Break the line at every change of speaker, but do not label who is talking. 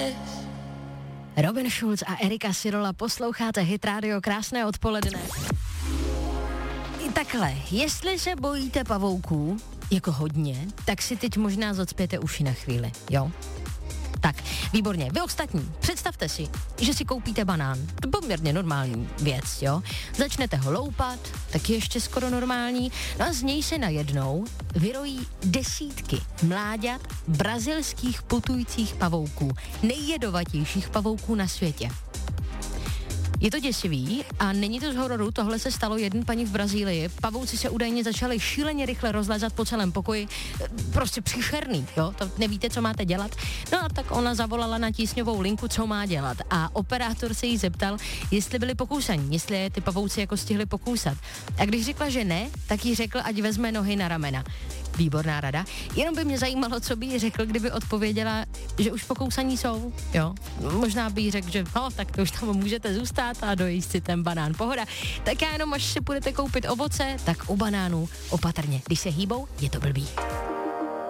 Robin Schulz a Erika Sirola, posloucháte Hit Radio, krásné odpoledne. I takhle, jestli se bojíte pavouků, jako hodně, tak si teď možná zacpěte uši na chvíli, jo? Tak, výborně. Vy ostatní, představte si, že si koupíte banán. To je poměrně normální věc, jo? Začnete ho loupat, taky ještě skoro normální, no a z něj se najednou vyrojí desítky mláďat brazilských putujících pavouků, nejjedovatějších pavouků na světě. Je to děsivý a není to z hororu, tohle se stalo jedné paní v Brazílii. Pavouci se údajně začali šíleně rychle rozlézat po celém pokoji, prostě příšerný, jo, to nevíte, co máte dělat. No a tak ona zavolala na tísňovou linku, co má dělat a operátor se jí zeptal, jestli byli pokousaní, jestli je ty pavouci jako stihli pokousat. A když řekla, že ne, tak jí řekl, ať vezme nohy na ramena. Výborná rada. Jenom by mě zajímalo, co by jí řekl, kdyby odpověděla, že už pokousaní jsou, jo. Možná by jí řekl, že no, tak to už tam můžete zůstat a dojíst si ten banán, pohoda. Tak já jenom, až si budete koupit ovoce, tak u banánů opatrně. Když se hýbou, je to blbý.